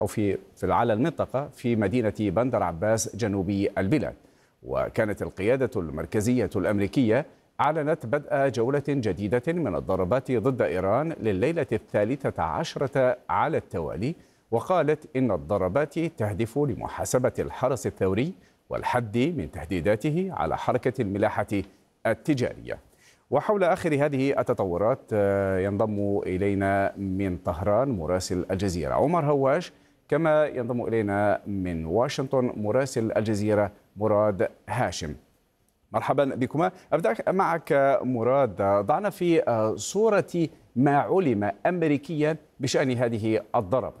أو على المنطقة في مدينة بندر عباس جنوب البلاد. وكانت القيادة المركزية الأمريكية أعلنت بدء جولة جديدة من الضربات ضد إيران لليلة 13 على التوالي، وقالت إن الضربات تهدف لمحاسبة الحرس الثوري والحد من تهديداته على حركة الملاحة التجارية. وحول آخر هذه التطورات ينضم إلينا من طهران مراسل الجزيرة عمر هواش، كما ينضم إلينا من واشنطن مراسل الجزيرة مراد هاشم. مرحبا بكما. أبدأ معك مراد، ضعنا في صورة ما علم أمريكيا بشأن هذه الضربات.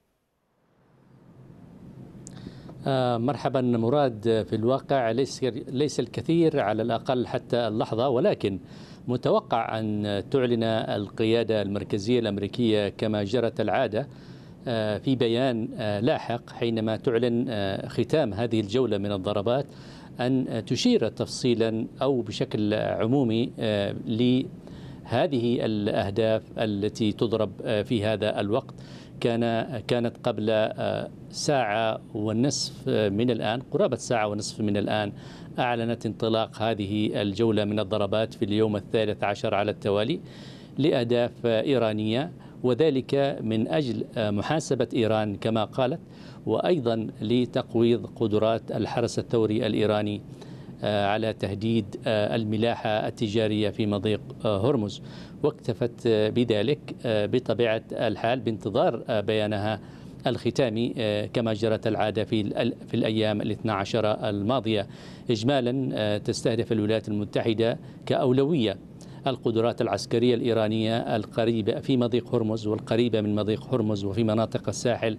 مرحبا مراد، في الواقع ليس الكثير على الأقل حتى اللحظة، ولكن متوقع أن تعلن القيادة المركزية الأمريكية كما جرت العادة في بيان لاحق حينما تعلن ختام هذه الجولة من الضربات أن تشير تفصيلا أو بشكل عمومي لهذه الأهداف التي تضرب في هذا الوقت. كانت قبل ساعة ونصف من الآن، قرابة ساعة ونصف من الآن، أعلنت انطلاق هذه الجولة من الضربات في اليوم 13 على التوالي لأهداف إيرانية، وذلك من أجل محاسبة إيران كما قالت، وأيضا لتقويض قدرات الحرس الثوري الإيراني على تهديد الملاحة التجارية في مضيق هرمز. واكتفت بذلك بطبيعة الحال بانتظار بيانها الختامي كما جرت العادة في الأيام 12 الماضية. إجمالا تستهدف الولايات المتحدة كأولوية القدرات العسكرية الإيرانية القريبة في مضيق هرمز والقريبة من مضيق هرمز وفي مناطق الساحل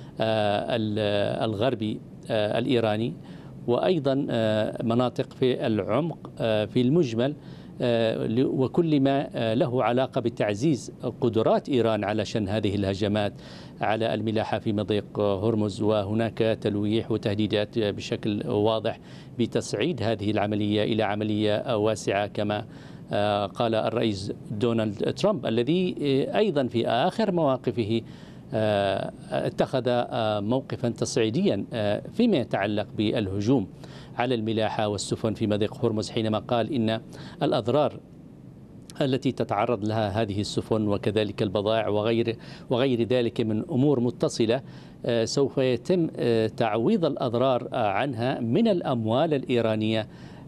الغربي الإيراني، وأيضا مناطق في العمق في المجمل، وكل ما له علاقة بتعزيز قدرات إيران على شن هذه الهجمات على الملاحة في مضيق هرمز. وهناك تلويح وتهديدات بشكل واضح بتصعيد هذه العملية إلى عملية واسعة كما قال الرئيس دونالد ترامب، الذي أيضا في آخر مواقفه اتخذ موقفا تصعيديا فيما يتعلق بالهجوم على الملاحة والسفن في مضيق هرمز، حينما قال إن الأضرار التي تتعرض لها هذه السفن وكذلك البضائع وغير ذلك من أمور متصلة سوف يتم تعويض الأضرار عنها من الأموال الإيرانية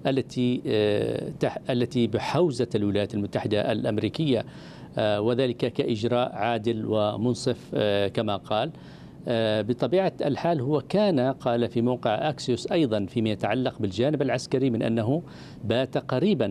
التي بحوزة الولايات المتحدة الأمريكية، وذلك كإجراء عادل ومنصف كما قال. بطبيعة الحال هو قال في موقع أكسيوس أيضا فيما يتعلق بالجانب العسكري من أنه بات قريبا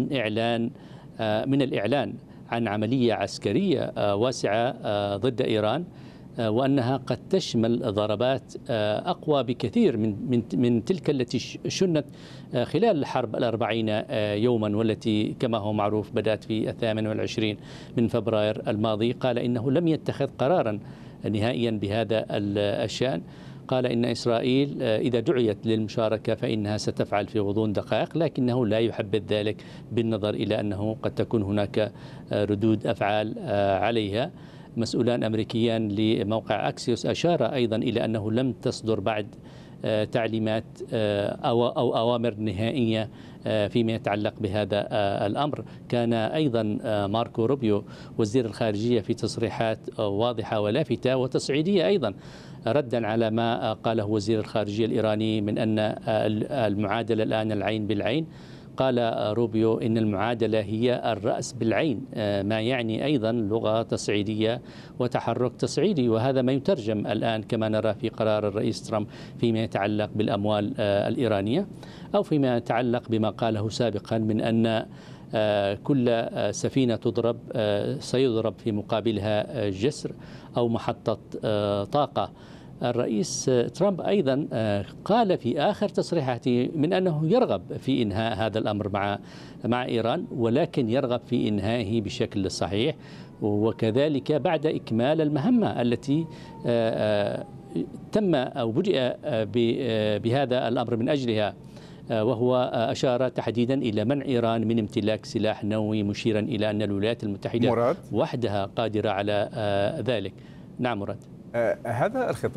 من الإعلان عن عملية عسكرية واسعة ضد إيران، وأنها قد تشمل ضربات أقوى بكثير من تلك التي شنت خلال الحرب 40 يوما، والتي كما هو معروف بدأت في 28 من فبراير الماضي. قال إنه لم يتخذ قرارا نهائيا بهذا الشأن. قال إن إسرائيل إذا دعيت للمشاركة فإنها ستفعل في غضون دقائق، لكنه لا يحبذ ذلك بالنظر إلى أنه قد تكون هناك ردود أفعال عليها. مسؤولان أمريكيان لموقع أكسيوس أشار أيضا إلى أنه لم تصدر بعد تعليمات أو أوامر نهائية فيما يتعلق بهذا الأمر. كان أيضا ماركو روبيو وزير الخارجية في تصريحات واضحة ولافتة وتصعيدية أيضا ردا على ما قاله وزير الخارجية الإيراني من أن المعادلة الآن العين بالعين. قال روبيو إن المعادلة هي الرأس بالعين، ما يعني أيضا لغة تصعيدية وتحرك تصعيدي، وهذا ما يترجم الآن كما نرى في قرار الرئيس ترامب فيما يتعلق بالأموال الإيرانية، أو فيما يتعلق بما قاله سابقا من أن كل سفينة تضرب سيضرب في مقابلها جسر أو محطة طاقة. الرئيس ترامب أيضا قال في آخر تصريحاته من أنه يرغب في إنهاء هذا الأمر مع إيران، ولكن يرغب في إنهائه بشكل صحيح، وكذلك بعد إكمال المهمة التي تم أو بدأ بهذا الأمر من أجلها، وهو أشار تحديدا إلى منع إيران من امتلاك سلاح نووي، مشيرا إلى أن الولايات المتحدة وحدها قادرة على ذلك. نعم مراد. هذا الخطاب